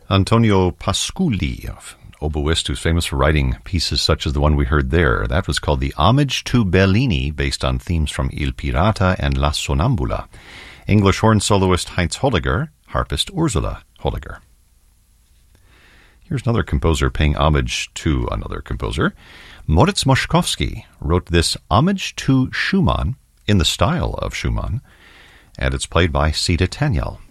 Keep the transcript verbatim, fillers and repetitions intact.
Antonio Pasculi, oboist who's famous for writing pieces such as the one we heard there. That was called the Homage to Bellini, based on themes from Il Pirata and La Sonnambula. English horn soloist Heinz Holliger, harpist Ursula Holliger. Here's another composer paying homage to another composer. Moritz Moszkowski wrote this Homage to Schumann in the style of Schumann, and it's played by Sita Tanyel.